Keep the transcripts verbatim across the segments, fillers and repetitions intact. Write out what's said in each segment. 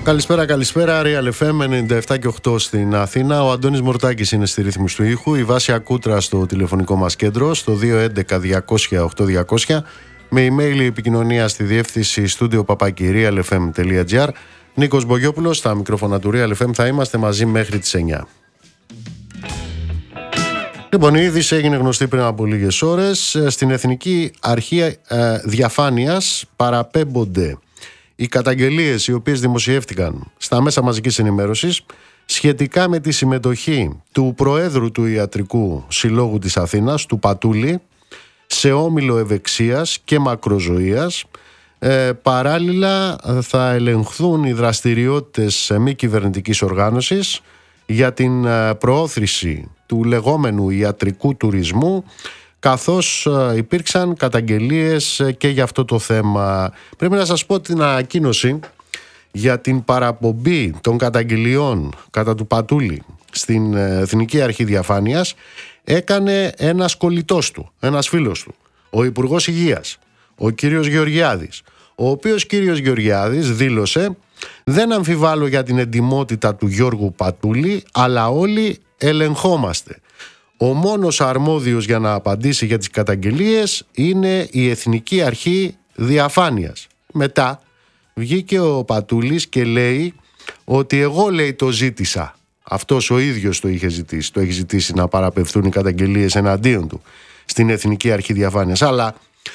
Καλησπέρα, καλησπέρα. Real εφ εμ ενενήντα επτά και οκτώ στην Αθήνα. Ο Αντώνης Μορτάκης είναι στη ρύθμιση του ήχου. Η Βάσια Κούτρα στο τηλεφωνικό μας κέντρο, στο δύο έντεκα διακόσια οκτώ διακόσια. Με email επικοινωνία στη διεύθυνση studio παπάκι real f m τελεία g r. Νίκος Μπογιόπουλος στα μικρόφωνα του Real εφ εμ. Θα είμαστε μαζί μέχρι τις εννιά. Λοιπόν, η είδηση έγινε γνωστή πριν από λίγες ώρες. Στην Εθνική Αρχή ε, Διαφάνειας παραπέμπονται οι καταγγελίες οι οποίες δημοσιεύτηκαν στα μέσα μαζικής ενημέρωσης σχετικά με τη συμμετοχή του Προέδρου του Ιατρικού Συλλόγου της Αθήνας, του Πατούλη, σε όμιλο ευεξίας και μακροζωίας. Ε, παράλληλα θα ελεγχθούν οι δραστηριότητες μη κυβερνητικής οργάνωσης για την προώθηση του λεγόμενου ιατρικού τουρισμού, καθώς υπήρξαν καταγγελίες και για αυτό το θέμα. Πρέπει να σας πω την ανακοίνωση για την παραπομπή των καταγγελιών κατά του Πατούλη στην Εθνική Αρχή Διαφάνειας έκανε ένας κολλητός του, ένας φίλος του, ο Υπουργός Υγείας, ο κύριος Γεωργιάδης, ο οποίος κύριος Γεωργιάδης δήλωσε: «Δεν αμφιβάλλω για την εντιμότητα του Γιώργου Πατούλη, αλλά όλοι ελεγχόμαστε. Ο μόνος αρμόδιος για να απαντήσει για τις καταγγελίες είναι η Εθνική Αρχή Διαφάνειας». Μετά βγήκε ο Πατούλης και λέει ότι εγώ, λέει, το ζήτησα. Αυτός ο ίδιος το είχε ζητήσει. Το έχει ζητήσει να παραπευθούν οι καταγγελίες εναντίον του στην Εθνική Αρχή Διαφάνειας. Αλλά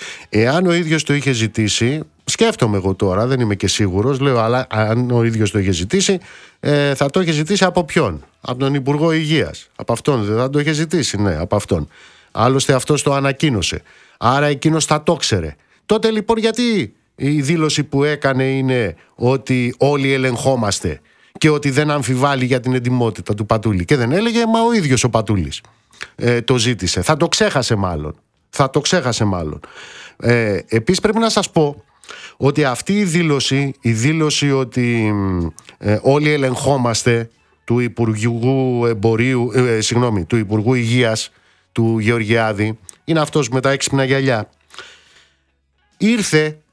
εάν ο ίδιος το είχε ζητήσει, σκέφτομαι εγώ τώρα, δεν είμαι και σίγουρος, λέω, αλλά αν ο ίδιος το είχε ζητήσει, ε, θα το είχε ζητήσει από ποιον? Από τον Υπουργό Υγείας. Από αυτόν δεν θα το είχε ζητήσει? Ναι, από αυτόν. Άλλωστε αυτός το ανακοίνωσε. Άρα εκείνος θα το ξέρε. Τότε λοιπόν γιατί η δήλωση που έκανε είναι ότι όλοι ελεγχόμαστε και ότι δεν αμφιβάλλει για την εντιμότητα του Πατούλη? Και δεν έλεγε, μα ο ίδιος ο Πατούλης ε, το ζήτησε. Θα το ξέχασε μάλλον. Θα το ξέχασε μάλλον. Ε, επίσης πρέπει να σας πω ότι αυτή η δήλωση, η δήλωση ότι ε, όλοι ελεγχόμαστε του Υπουργού Εμπορίου, ε, συγγνώμη, του Υπουργού Υγείας, του Γεωργιάδη, είναι αυτός με τα έξυπνα γυαλιά, ήρθε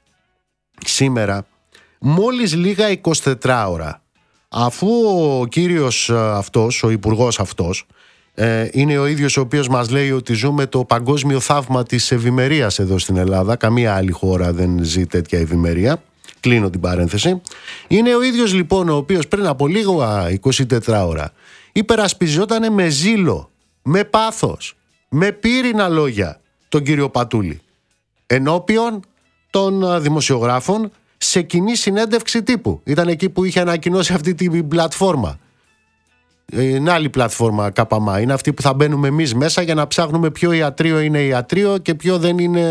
σήμερα μόλις λίγα εικοσιτετράωρα αφού ο κύριος αυτός, ο υπουργός αυτός, ε, είναι ο ίδιος ο οποίος μας λέει ότι ζούμε το παγκόσμιο θαύμα της ευημερίας εδώ στην Ελλάδα. Καμία άλλη χώρα δεν ζει τέτοια ευημερία. Κλείνω την παρένθεση. Είναι ο ίδιος λοιπόν ο οποίος πριν από λίγα εικοσιτετράωρα υπερασπιζόταν με ζήλο, με πάθος, με πύρινα λόγια τον κύριο Πατούλη ενώπιον των δημοσιογράφων σε κοινή συνέντευξη τύπου. Ήταν εκεί που είχε ανακοινώσει αυτή την πλατφόρμα. Είναι άλλη πλατφόρμα ΚΑΠΑΜΑ. Είναι αυτή που θα μπαίνουμε εμείς μέσα για να ψάχνουμε ποιο ιατρείο είναι ιατρείο και ποιο δεν είναι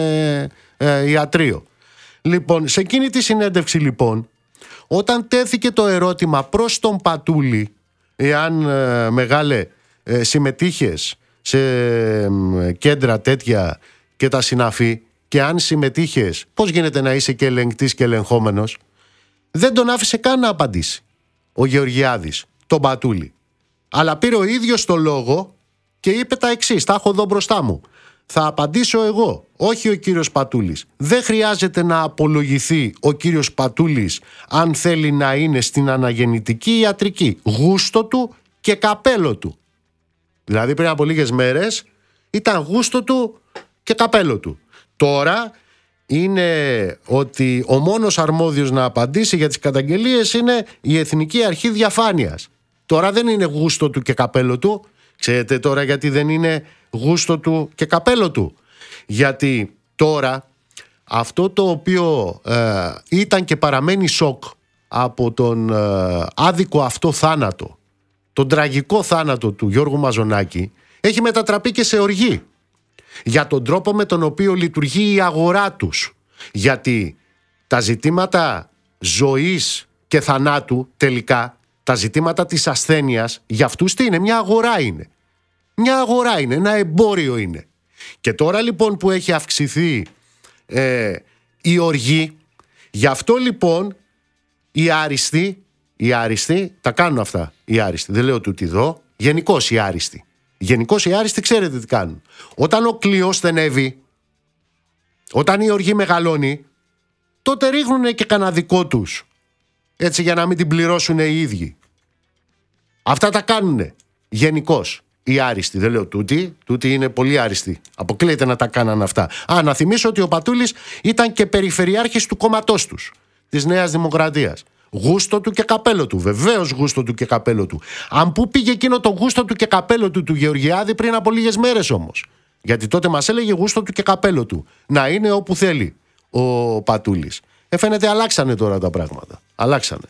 ε, ιατρείο. Λοιπόν, σε εκείνη τη συνέντευξη λοιπόν, όταν τέθηκε το ερώτημα προς τον Πατούλη, εάν ε, μεγάλε ε, συμμετείχες σε ε, κέντρα τέτοια και τα συναφή, και αν συμμετείχες, πώς γίνεται να είσαι και ελεγκτής και ελεγχόμενος, δεν τον άφησε καν να απαντήσει ο Γεωργιάδης, τον Πατούλη. Αλλά πήρε ο ίδιος το λόγο και είπε τα εξής, τα έχω εδώ μπροστά μου. Θα απαντήσω εγώ, όχι ο κύριος Πατούλης. Δεν χρειάζεται να απολογηθεί ο κύριος Πατούλης αν θέλει να είναι στην αναγεννητική ιατρική. Γούστο του και καπέλο του. Δηλαδή πριν από λίγες μέρες ήταν γούστο του και καπέλο του. Τώρα είναι ότι ο μόνος αρμόδιος να απαντήσει για τις καταγγελίες είναι η Εθνική Αρχή Διαφάνειας. Τώρα δεν είναι γούστο του και καπέλο του. Ξέρετε τώρα γιατί δεν είναι γούστο του και καπέλο του? Γιατί τώρα αυτό το οποίο ε, ήταν και παραμένει σοκ από τον ε, άδικο αυτό θάνατο, τον τραγικό θάνατο του Γιώργου Μαζονάκη, έχει μετατραπεί και σε οργή για τον τρόπο με τον οποίο λειτουργεί η αγορά τους. Γιατί τα ζητήματα ζωής και θανάτου τελικά, τα ζητήματα της ασθένειας, για αυτούς τι είναι? Μια αγορά είναι. Μια αγορά είναι, ένα εμπόριο είναι. Και τώρα λοιπόν που έχει αυξηθεί ε, η οργή, γι' αυτό λοιπόν οι άριστοι, οι άριστοι τα κάνουν αυτά. Οι άριστοι, δεν λέω τούτη εδώ, γενικώς οι άριστοι. Γενικώς οι άριστοι ξέρετε τι κάνουν. Όταν ο κλειός στενεύει, όταν η οργή μεγαλώνει, τότε ρίχνουν και κανένα δικό τους έτσι για να μην την πληρώσουν οι ίδιοι. Αυτά τα κάνουνε γενικώς οι άριστοι. Δεν λέω τούτοι, τούτοι είναι πολύ άριστοι. Αποκλείεται να τα κάνανε αυτά. Α, να θυμίσω ότι ο Πατούλης ήταν και περιφερειάρχης του κόμματός τους, της Νέας Δημοκρατίας. Γούστο του και καπέλο του, βεβαίως γούστο του και καπέλο του. Αν πού πήγε εκείνο το γούστο του και καπέλο του του Γεωργιάδη πριν από λίγες μέρες όμως. Γιατί τότε μας έλεγε γούστο του και καπέλο του. Να είναι όπου θέλει ο Πατούλης. Ε, φαίνεται αλλάξανε τώρα τα πράγματα. Αλλάξανε.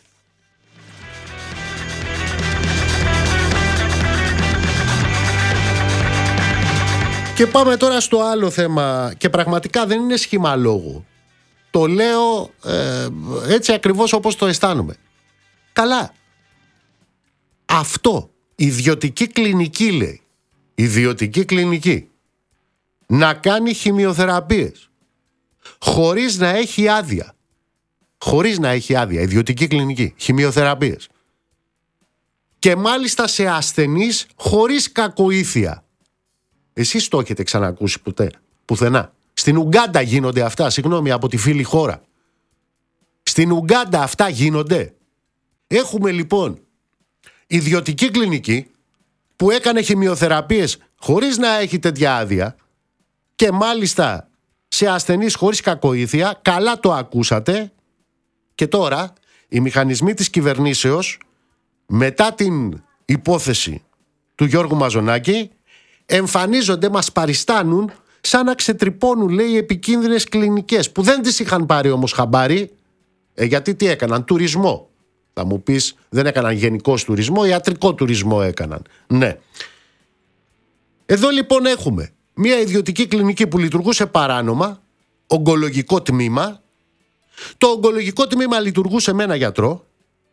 Και πάμε τώρα στο άλλο θέμα. Και πραγματικά δεν είναι σχήμα λόγου. Το λέω ε, έτσι ακριβώς όπως το αισθάνομαι. Καλά. Αυτό, ιδιωτική κλινική λέει. Ιδιωτική κλινική. Να κάνει χημειοθεραπείες. Χωρίς να έχει άδεια. Χωρίς να έχει άδεια. Ιδιωτική κλινική. Χημειοθεραπείες. Και μάλιστα σε ασθενείς χωρίς κακοήθεια. Εσείς το έχετε ξανακούσει ποτέ? Πουθενά. Στην Ουγκάντα γίνονται αυτά, συγγνώμη, από τη φίλη χώρα. Στην Ουγκάντα αυτά γίνονται. Έχουμε λοιπόν ιδιωτική κλινική που έκανε χημειοθεραπείες χωρίς να έχει τέτοια άδεια και μάλιστα σε ασθενείς χωρίς κακοήθεια. Καλά το ακούσατε. Και τώρα οι μηχανισμοί της κυβερνήσεως μετά την υπόθεση του Γιώργου Μαζονάκη εμφανίζονται, μας παριστάνουν σαν να ξετρυπώνουν, λέει, επικίνδυνες κλινικές που δεν τις είχαν πάρει όμως χαμπάρι. Ε, γιατί τι έκαναν? Τουρισμό. Θα μου πεις, δεν έκαναν γενικός τουρισμό, ιατρικό τουρισμό έκαναν. Ναι. Εδώ λοιπόν έχουμε μια ιδιωτική κλινική που λειτουργούσε παράνομα, ογκολογικό τμήμα. Το ογκολογικό τμήμα λειτουργούσε με ένα γιατρό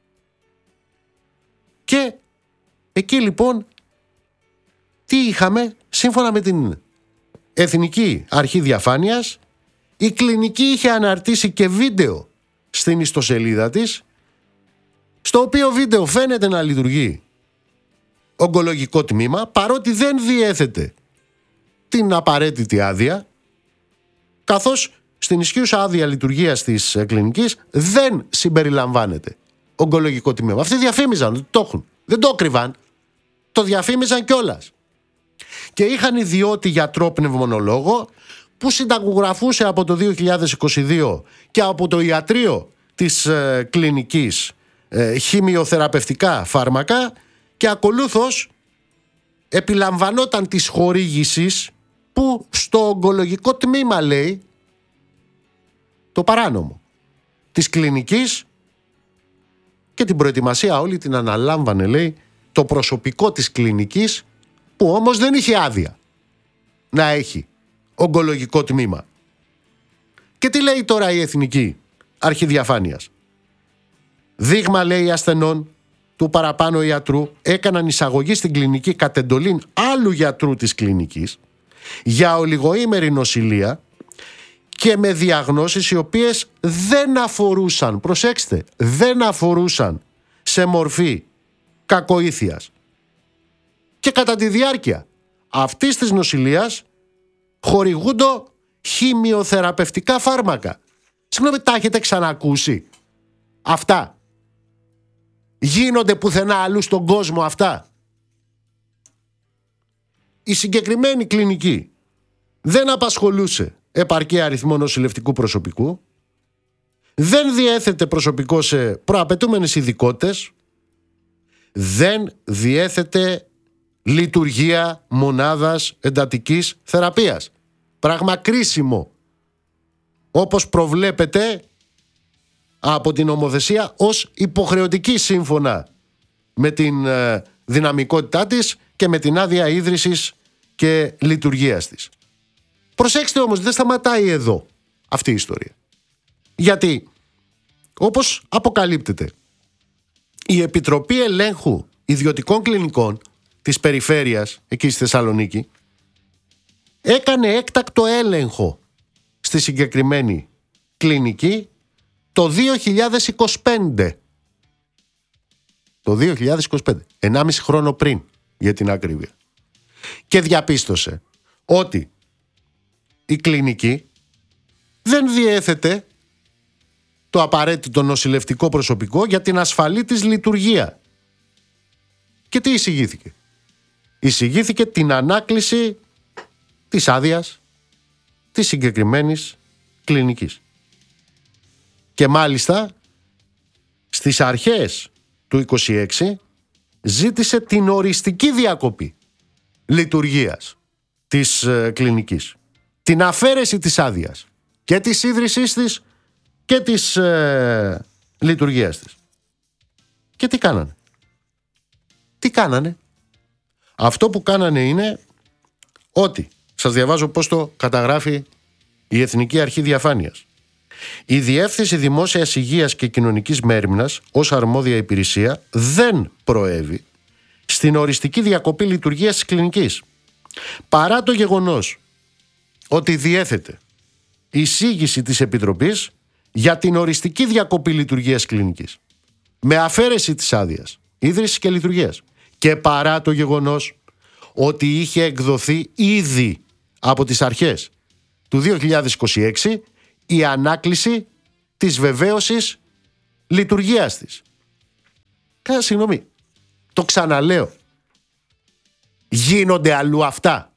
και εκεί λοιπόν τι είχαμε? Σύμφωνα με την Εθνική Αρχή Διαφάνειας, η κλινική είχε αναρτήσει και βίντεο στην ιστοσελίδα της, στο οποίο βίντεο φαίνεται να λειτουργεί ογκολογικό τμήμα, παρότι δεν διέθετε την απαραίτητη άδεια, καθώς στην ισχύουσα άδεια λειτουργίας της κλινικής δεν συμπεριλαμβάνεται ογκολογικό τμήμα. Αυτοί διαφήμιζαν ότι το έχουν. Δεν το κρυβάν. Το διαφήμιζαν κιόλας. Και είχαν ιδιώτη γιατρό πνευμονολόγο που συνταγογραφούσε από το δύο χιλιάδες είκοσι δύο και από το ιατρείο της ε, κλινικής ε, χημειοθεραπευτικά φάρμακα και ακολούθως επιλαμβανόταν της χορήγησης που στο ογκολογικό τμήμα, λέει, το παράνομο της κλινικής, και την προετοιμασία όλη την αναλάμβανε, λέει, το προσωπικό της κλινικής, που όμως δεν είχε άδεια να έχει ογκολογικό τμήμα. Και τι λέει τώρα η Εθνική Αρχή Διαφάνειας? Δείγμα, λέει, ασθενών του παραπάνω ιατρού έκαναν εισαγωγή στην κλινική κατ' εντολήν άλλου γιατρού της κλινικής για ολιγοήμερη νοσηλεία και με διαγνώσεις οι οποίες δεν αφορούσαν, προσέξτε, δεν αφορούσαν σε μορφή κακοήθειας. Και κατά τη διάρκεια αυτής της νοσηλείας χορηγούνται χημειοθεραπευτικά φάρμακα. Συγγνώμη, τα έχετε ξανακούσει αυτά? Γίνονται πουθενά αλλού στον κόσμο αυτά? Η συγκεκριμένη κλινική δεν απασχολούσε επαρκή αριθμό νοσηλευτικού προσωπικού, δεν διέθετε προσωπικό σε προαπαιτούμενες ειδικότητες, δεν διέθετε λειτουργία μονάδας εντατικής θεραπείας. Πράγμα κρίσιμο, όπως προβλέπεται από την νομοθεσία ως υποχρεωτική σύμφωνα με την ε, δυναμικότητά της και με την άδεια ίδρυσης και λειτουργίας της. Προσέξτε όμως, δεν σταματάει εδώ αυτή η ιστορία. Γιατί, όπως αποκαλύπτεται, η Επιτροπή Ελέγχου Ιδιωτικών Κλινικών της Περιφέρειας, εκεί στη Θεσσαλονίκη, έκανε έκτακτο έλεγχο στη συγκεκριμένη κλινική το δύο χιλιάδες είκοσι πέντε. Το δύο χιλιάδες είκοσι πέντε, ενάμιση χρόνο πριν για την ακρίβεια. Και διαπίστωσε ότι η κλινική δεν διέθετε το απαραίτητο νοσηλευτικό προσωπικό για την ασφαλή της λειτουργία. Και τι εισηγήθηκε? Εισηγήθηκε την ανάκληση της άδειας της συγκεκριμένης κλινικής. Και μάλιστα στις αρχές του είκοσι έξι ζήτησε την οριστική διακοπή λειτουργίας της ε, κλινικής. Την αφαίρεση της άδειας και της ίδρυσής της και της ε, λειτουργίας της. Και τι κάνανε? Τι κάνανε? Αυτό που κάνανε είναι ότι, σας διαβάζω πώς το καταγράφει η Εθνική Αρχή Διαφάνειας. Η Διεύθυνση Δημόσιας Υγείας και Κοινωνικής Μέριμνας ως αρμόδια υπηρεσία δεν προέβη στην οριστική διακοπή λειτουργίας της κλινικής, παρά το γεγονός ότι διέθετε εισήγηση της Επιτροπής για την οριστική διακοπή λειτουργίας κλινικής με αφαίρεση της άδειας ίδρυσης και λειτουργίας, και παρά το γεγονός ότι είχε εκδοθεί ήδη από τις αρχές του δύο χιλιάδες είκοσι έξι η ανάκληση της βεβαίωσης λειτουργίας της. Κάνα συγγνώμη, το ξαναλέω, γίνονται αλλού αυτά?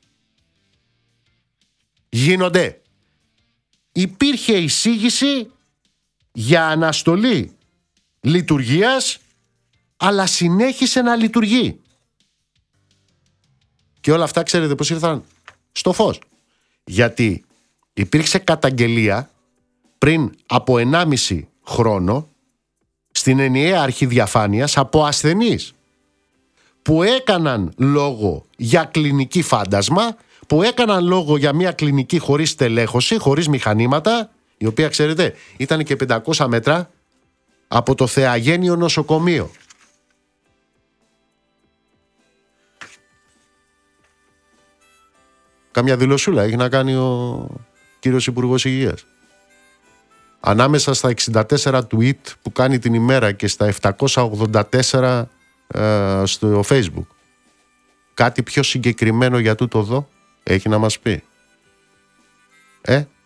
Γίνονται? Υπήρχε εισήγηση για αναστολή λειτουργίας, αλλά συνέχισε να λειτουργεί. Και όλα αυτά ξέρετε πώς ήρθαν στο φως? Γιατί υπήρξε καταγγελία πριν από ενάμιση χρόνο στην ενιαία αρχή διαφάνειας από ασθενείς που έκαναν λόγο για κλινική φάντασμα, που έκαναν λόγο για μια κλινική χωρίς τελέχωση, χωρίς μηχανήματα, η οποία ξέρετε ήταν και πεντακόσια μέτρα από το Θεαγένειο νοσοκομείο. Καμιά δηλωσούλα έχει να κάνει ο κύριος Υπουργός Υγείας? Ανάμεσα στα εξήντα τέσσερα tweet που κάνει την ημέρα και στα επτακόσια ογδόντα τέσσερα ε, στο Facebook, κάτι πιο συγκεκριμένο για τούτο εδώ έχει να μας πει? Ε,